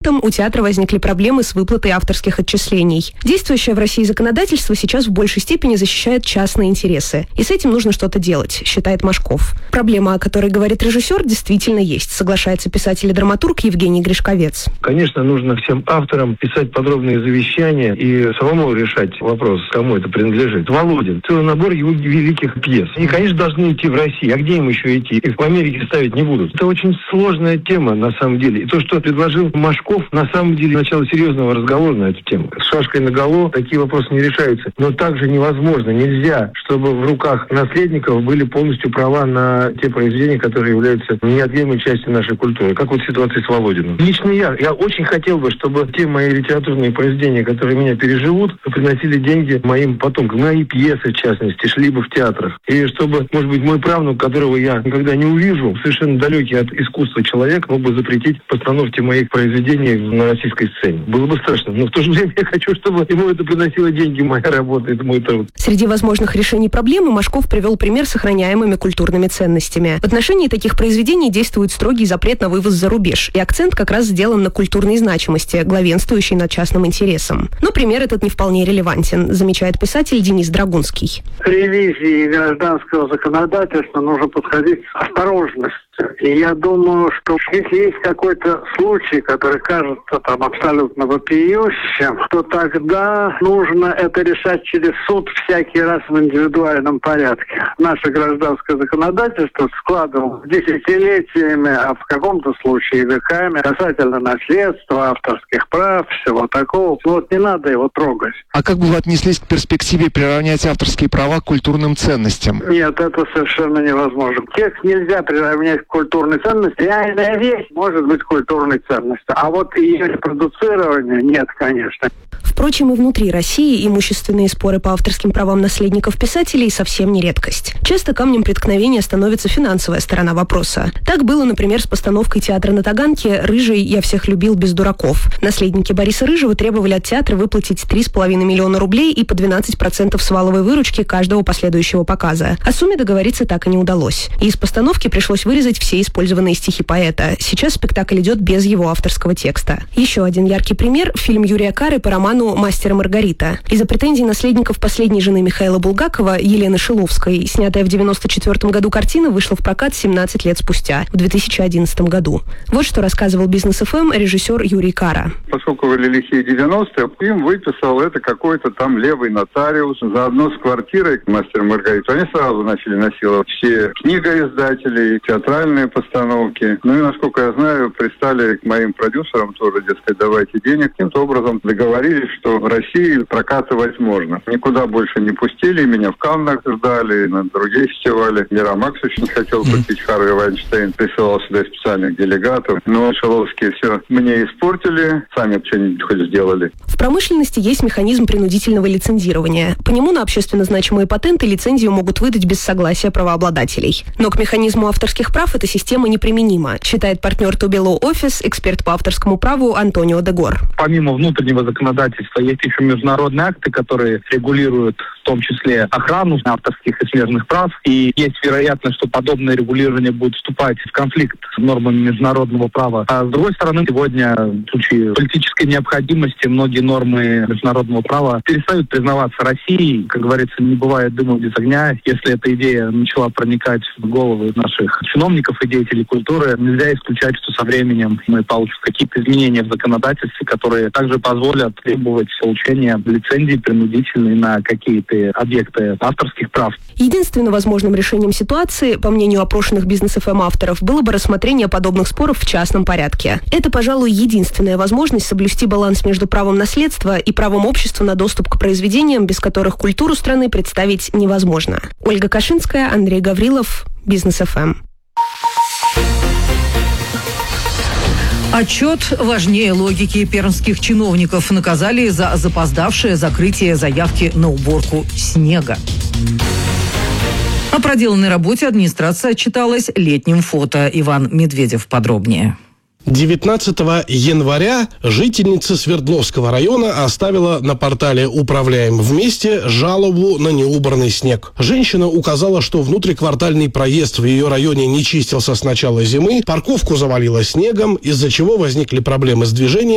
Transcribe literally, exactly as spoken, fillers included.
этом у театра возникли проблемы с выплатой авторских отчислений. Действующее в России законодательство сейчас в большей степени защищает частные интересы. И с этим нужно что-то делать, считает Машков. Проблема, о которой говорит режиссер, действительно есть, соглашается писатель и драматург Евгений Гришковец. Конечно, нужно всем авторам писать подробные завещания и самому решать вопрос, кому это принадлежит. Володин. Целый набор его великих пьес. Они, конечно, должны идти в Россию. А где им еще идти? Их в Америке ставить не будут. Это очень сложная тема, на самом деле. И то, что предложил Машков, на самом деле, начало серьезного разговора на эту тему. С шашкой наголо такие вопросы не решаются. Но также невозможно, нельзя, чтобы в руках наследников были полностью права на те произведения, которые являются неотъемлемой частью нашей культуры. Как вот ситуация с Володиным. Лично я, я очень хотел бы, чтобы те мои литературные произведения, которые меня переживут, приносили деньги моим потомкам. Мои пьесы, в частности, шли бы в театрах. И чтобы, может быть, мой правнук, которого я никогда не увижу, совершенно далекий от искусства человек, мог бы запретить постановки моих произведений на российской сцене. Было бы страшно. Но в то же время я хочу, чтобы ему это приносило деньги, моя работа, это мой труд. Среди возможных решений проблемы Машков привел пример с сохраняемыми культурными ценностями. В отношении таких произведений действует строгий запрет на вывоз за рубеж, и акцент как раз сделан на культурной значимости, главенствующей над частным интересом. Но пример этот не вполне релевантен, замечает писатель Денис Драгунский. К ревизии гражданского законодательства нужно подходить с осторожностью. И я думаю, что если есть какой-то случай, который кажется там абсолютно вопиющим, то тогда нужно это решать через суд всякий раз в индивидуальном порядке. Наше гражданское законодательство складывалось десятилетиями, а в каком-то случае веками, касательно наследства, авторских прав, всего такого. Вот не надо его трогать. А как бы вы отнеслись к перспективе приравнять авторские права к культурным ценностям? Нет, это совершенно невозможно. Текст нельзя приравнять к культурной ценности. Реальная вещь может быть культурной ценностью, а вот ее репродуцирование нет, конечно. Впрочем, и внутри России имущественные споры по авторским правам наследников писателей совсем не редкость. Часто камнем преткновения становится финансовая сторона вопроса. Так было, например, с постановкой театра на Таганке «Рыжий, я всех любил без дураков». Наследники Бориса Рыжего требовали от театра выплатить три с половиной миллиона рублей и по двенадцать процентов с валовой выручки каждого последующего показа. О сумме договориться так и не удалось. И из постановки пришлось вырезать все использованные стихи поэта. Сейчас спектакль идет без его авторского текста. Еще один яркий пример – фильм Юрия Кары по роману «Мастер и Маргарита». Из-за претензий наследников последней жены Михаила Булгакова, Елены Шиловской, снятая в девяносто четвёртом году картина вышла в прокат семнадцать лет спустя, в две тысячи одиннадцатом году. Вот что рассказывал Бизнес эф эм режиссер Юрий Кара. Поскольку были лихие девяностые, им выписал это какой-то там левый нотариус заодно с квартирой «Мастер и Маргарита». Они сразу начали насиловать все книгоиздателей, театральные постановки. Ну и, насколько я знаю, пристали к моим продюсерам тоже, дескать, давайте денег. Каким-то образом договорились, что в России прокатывать можно. Никуда больше не пустили, меня в Каннах ждали, на другие фестивали. Мирамакс очень хотел купить, Харви Вайнштейн присылал сюда специальных делегатов. Но Шиловские все мне испортили, сами что-нибудь хоть сделали. В промышленности есть механизм принудительного лицензирования. По нему на общественно значимые патенты лицензию могут выдать без согласия правообладателей. Но к механизму авторских прав эта система неприменима, считает партнер Тубело Офис, эксперт по авторскому праву Антонио Дегор. Помимо внутреннего законодательства есть еще международные акты, которые регулируют в том числе охрану авторских и смежных прав. И есть вероятность, что подобное регулирование будет вступать в конфликт с нормами международного права. А с другой стороны, сегодня в случае политической необходимости многие нормы международного права перестают признаваться Россией. Как говорится, не бывает дыма без огня. Если эта идея начала проникать в головы наших чиновников и деятелей культуры, нельзя исключать, что со временем мы получим какие-то изменения в законодательстве, которые также позволят требовать получения лицензий принудительной на какие-то объекты авторских прав. Единственным возможным решением ситуации, по мнению опрошенных Бизнес эф эм авторов, было бы рассмотрение подобных споров в частном порядке. Это, пожалуй, единственная возможность соблюсти баланс между правом наследства и правом общества на доступ к произведениям, без которых культуру страны представить невозможно. Ольга Кашинская, Андрей Гаврилов, Бизнес эф эм. Отчет важнее логики. Пермских чиновников наказали за запоздавшее закрытие заявки на уборку снега. О проделанной работе администрация отчиталась летним фото. Иван Медведев подробнее. девятнадцатого января жительница Свердловского района оставила на портале «Управляем вместе» жалобу на неубранный снег. Женщина указала, что внутриквартальный проезд в ее районе не чистился с начала зимы, парковку завалило снегом, из-за чего возникли проблемы с движением,